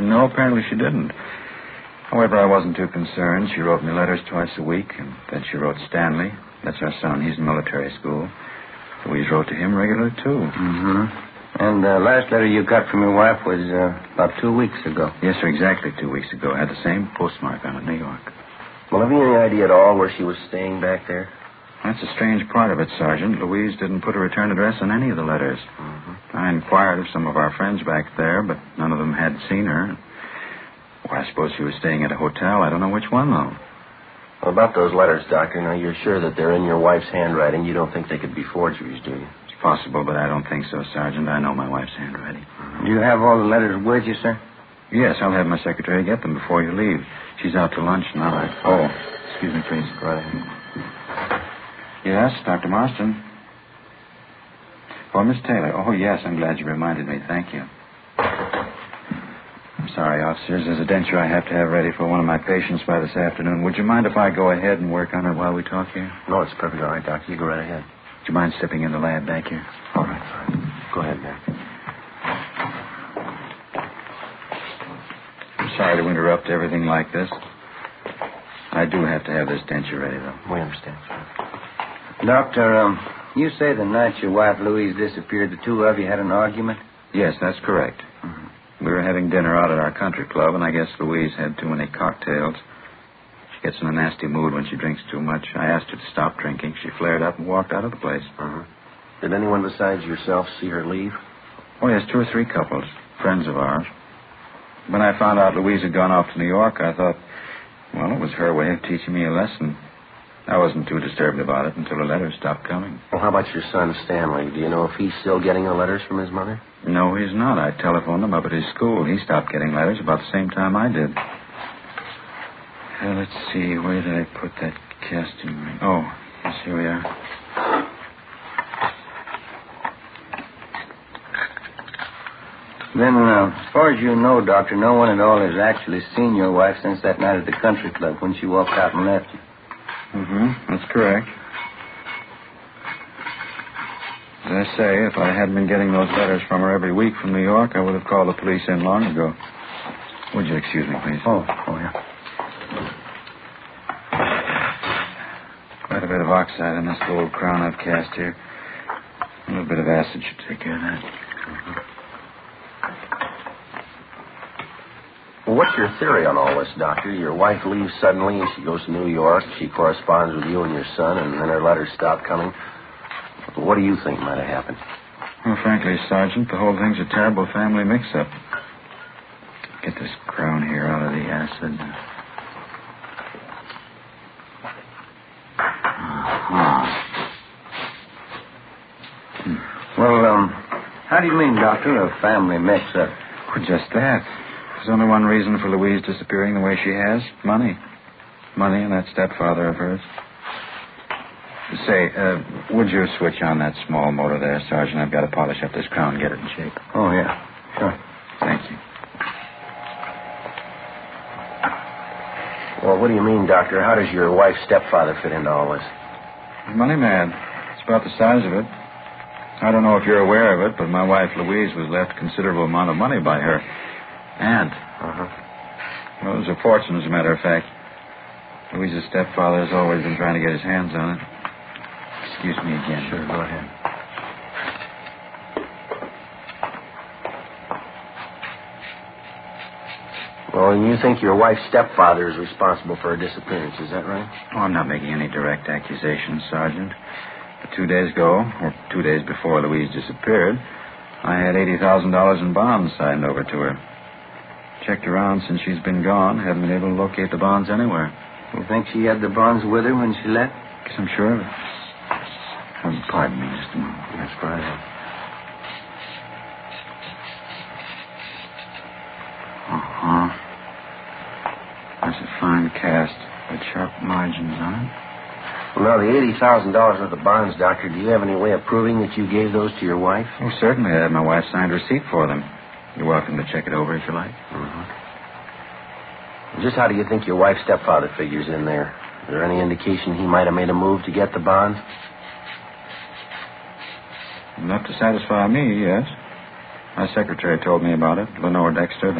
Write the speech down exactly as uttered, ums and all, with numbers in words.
No, apparently she didn't. However, I wasn't too concerned. She wrote me letters twice a week, and then she wrote Stanley. That's our son. He's in military school. Louise wrote to him regularly, too. Mm-hmm. And the last letter you got from your wife was uh, about two weeks ago. Yes, sir, exactly two weeks ago. Had the same postmark on it, New York. Well, have you any idea at all where she was staying back there? That's a strange part of it, Sergeant. Louise didn't put a return address on any of the letters. Mm-hmm. I inquired of some of our friends back there, but none of them had seen her. Well, I suppose she was staying at a hotel. I don't know which one, though. Well, about those letters, Doctor, now you're sure that they're in your wife's handwriting. You don't think they could be forgeries, do you? Possible, but I don't think so, Sergeant. I know my wife's handwriting. Do you have all the letters with you, sir? Yes, I'll have my secretary get them before you leave. She's out to lunch now. Right. Oh, excuse me, please. Go right ahead. Yes, Doctor Marston. Oh, Miss Taylor. Oh, yes, I'm glad you reminded me. Thank you. I'm sorry, officers. There's a denture I have to have ready for one of my patients by this afternoon. Would you mind if I go ahead and work on it while we talk here? No, it's perfectly all right, Doctor. You go right ahead. Do you mind stepping in the lab back here? All right, all right. Go ahead, man. I'm sorry to interrupt everything like this. I do have to have this denture ready, though. We understand, sir. Doctor, um, you say the night your wife Louise disappeared, the two of you had an argument? Yes, that's correct. Mm-hmm. We were having dinner out at our country club, and I guess Louise had too many cocktails. She gets in a nasty mood when she drinks too much. I asked her to stop drinking. She flared up and walked out of the place. Uh-huh. Did anyone besides yourself see her leave? Oh, yes, two or three couples, friends of ours. When I found out Louise had gone off to New York, I thought, well, it was her way of teaching me a lesson. I wasn't too disturbed about it until the letters stopped coming. Well, how about your son, Stanley? Do you know if he's still getting the letters from his mother? No, he's not. I telephoned him up at his school. He stopped getting letters about the same time I did. Uh, let's see, where did I put that casting ring? Oh, yes, here we are. Then, uh, as far as you know, Doctor, no one at all has actually seen your wife since that night at the country club when she walked out and left you. Mm-hmm, that's correct. As I say, if I hadn't been getting those letters from her every week from New York, I would have called the police in long ago. Would you excuse me, please? Oh, oh, yeah. Quite a bit of oxide in this gold crown I've cast here. A little bit of acid should take care of that. Mm-hmm. Well, what's your theory on all this, Doctor? Your wife leaves suddenly and she goes to New York. She corresponds with you and your son, and then her letters stop coming. What do you think might have happened? Well, frankly, Sergeant, the whole thing's a terrible family mix-up. Get this crown here out of the acid. Well, um, how do you mean, Doctor, a family mix-up? Well, just that. There's only one reason for Louise disappearing the way she has. Money. Money and that stepfather of hers. Say, uh, would you switch on that small motor there, Sergeant? I've got to polish up this crown and get it in shape. Oh, yeah. Sure. Thank you. Well, what do you mean, Doctor? How does your wife's stepfather fit into all this? He's money mad. It's about the size of it. I don't know if you're aware of it, but my wife, Louise, was left a considerable amount of money by her aunt. Uh-huh. Well, it was a fortune, as a matter of fact. Louise's stepfather has always been trying to get his hands on it. Excuse me again. Sure, go ahead. Well, and you think your wife's stepfather is responsible for her disappearance, is that right? Oh, I'm not making any direct accusations, Sergeant. But two days ago, or two days before Louise disappeared, I had eighty thousand dollars in bonds signed over to her. Checked around since she's been gone. Haven't been able to locate the bonds anywhere. You think she had the bonds with her when she left? Guess I'm sure of it. Oh, pardon me just a moment. That's right. Uh-huh. There's a fine cast with sharp margins on it. Well, now, the eighty thousand dollars worth of bonds, Doctor, do you have any way of proving that you gave those to your wife? Oh, certainly. I had my wife signed a receipt for them. You're welcome to check it over if you like. Mm-hmm. Just how do you think your wife's stepfather figures in there? Is there any indication he might have made a move to get the bonds? Enough to satisfy me, yes. My secretary told me about it, Lenore Dexter.